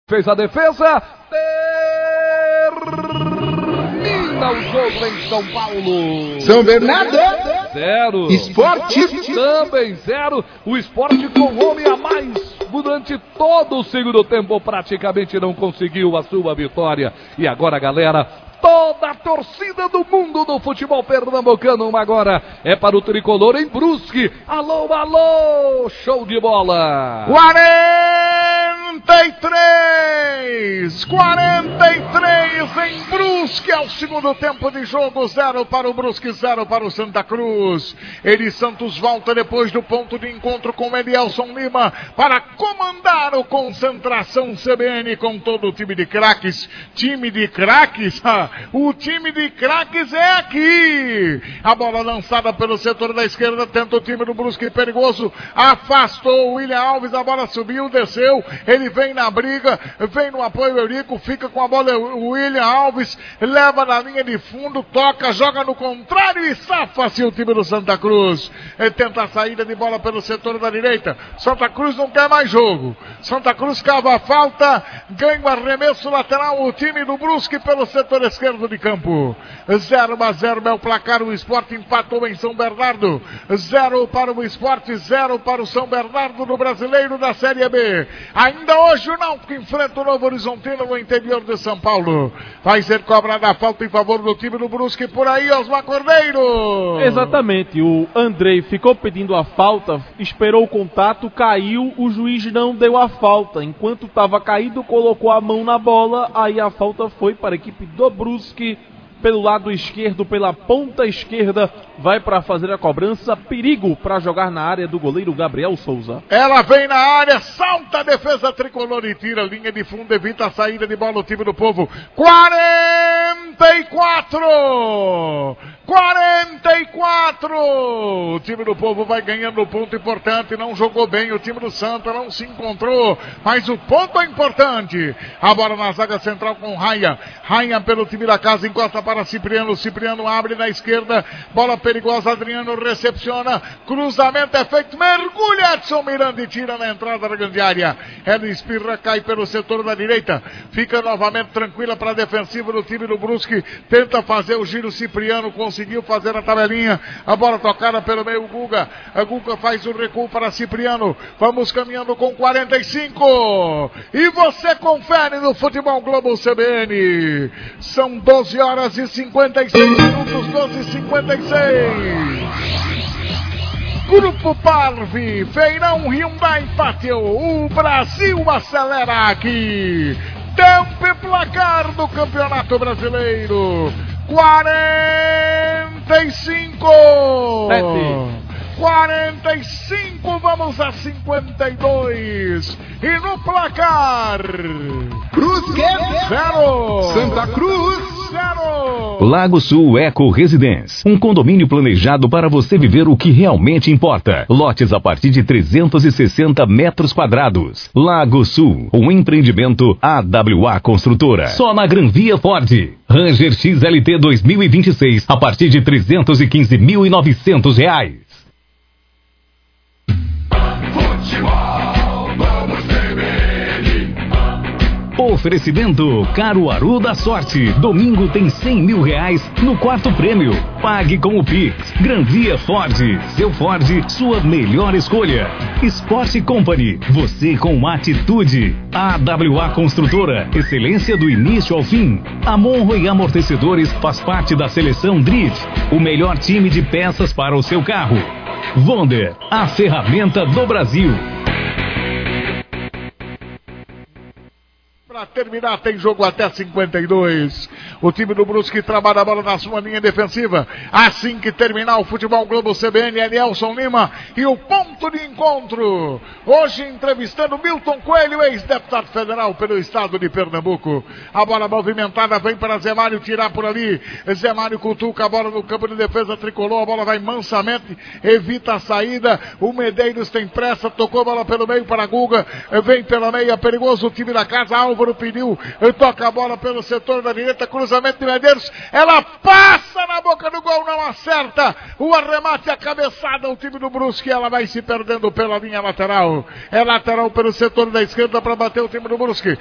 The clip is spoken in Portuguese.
Fez a defesa. Termina o jogo em São Paulo. São Bernardo 0. Esporte também 0. O Esporte com homem a mais durante todo o segundo tempo praticamente não conseguiu a sua vitória. E agora, galera, toda a torcida do mundo do futebol pernambucano agora é para o tricolor em Brusque. Alô, alô, show de bola. 43 em Brusque, ao segundo tempo de jogo, 0 para o Brusque, 0 para o Santa Cruz. Eri Santos volta depois do ponto de encontro com Elielson Lima para comandar o Concentração CBN com todo o time de craques. Time de craques? O time de craques é aqui. A bola lançada pelo setor da esquerda, tenta o time do Brusque perigoso, afastou o William Alves, a bola subiu, desceu, ele vem na briga, vem no apoio Eurico, fica com a bola o William Alves, leva na linha de fundo, toca, joga no contrário e safa-se o time do Santa Cruz. Ele tenta a saída de bola pelo setor da direita, Santa Cruz não quer mais jogo, Santa Cruz cava a falta, ganha o arremesso lateral, o time do Brusque pelo setor esquerdo de campo. 0-0 é o placar, o Sport empatou em São Bernardo, 0 para o Sport, 0 para o São Bernardo do Brasileiro da Série B. Ainda hoje o Náutico enfrenta o Novo Horizontino no interior de São Paulo. Vai ser cobrada a falta em favor do time do Brusque por aí, Osmar Cordeiro. Exatamente, o Andrei ficou pedindo a falta, esperou o contato, caiu, o juiz não deu a falta. Enquanto estava caído, colocou a mão na bola, aí a falta foi para a equipe do Brusque. Pelo lado esquerdo, pela ponta esquerda, vai para fazer a cobrança. Perigo para jogar na área do goleiro Gabriel Souza. Ela vem na área, salta a defesa tricolor e tira a linha de fundo, evita a saída de bola o time do Povo. 44! O time do Povo vai ganhando ponto importante, não jogou bem, o time do Santa não se encontrou, mas o ponto é importante. A bola na zaga central com Raia pelo time da casa, encosta para Cipriano, Cipriano abre na esquerda, bola perigosa, Adriano recepciona, cruzamento é feito, mergulha Edson Miranda e tira na entrada da grande área. Ela espirra, cai pelo setor da direita, fica novamente tranquila para a defensiva do time do Brusque, tenta fazer o giro, Cipriano conseguiu fazer a tabelinha, a bola tocada pelo meio, Guga, a Guga faz o recuo para Cipriano, vamos caminhando com 45, e você confere no Futebol Globo CBN, são 12 horas e 56 minutos, 12h56. Grupo Parve, Feirão Hyundai Pátio, o Brasil acelera aqui. Tempo e placar do Campeonato Brasileiro. 45. 45, vamos a 52. E no placar, Brusque 0, Santa Cruz 0. Lago Sul Eco Residence, um condomínio planejado para você viver o que realmente importa. Lotes a partir de 360 metros quadrados. Lago Sul, um empreendimento AWA Construtora. Só na Gran Via Ford. Ranger XLT 2026 a partir de R$ 315.900. Oferecimento Caruaru da Sorte. Domingo tem R$100 mil no quarto prêmio. Pague com o Pix. Gran Via Ford. Seu Ford, sua melhor escolha. Sport Company. Você com atitude. AWA Construtora. Excelência do início ao fim. A Monroe Amortecedores faz parte da seleção Drift. O melhor time de peças para o seu carro. Wonder. A ferramenta do Brasil. Para terminar, tem jogo até 52. O time do Brusque trabalha a bola na sua linha defensiva. Assim que terminar o Futebol Globo CBN, Elielson Lima e o ponto de encontro. Hoje entrevistando Milton Coelho, ex-deputado federal pelo estado de Pernambuco. A bola movimentada vem para Zé Mário tirar por ali. Zé Mário cutuca a bola no campo de defesa tricolor. A bola vai mansamente, evita a saída. O Medeiros tem pressa, tocou a bola pelo meio para a Guga. Vem pela meia, perigoso o time da casa. Álvaro pediu, toca a bola pelo setor da direita, cruzamento de Medeiros, ela passa na boca do gol, não acerta, o arremate, a cabeçada, o time do Brusque, ela vai se perdendo pela linha lateral, é lateral pelo setor da esquerda para bater o time do Brusque.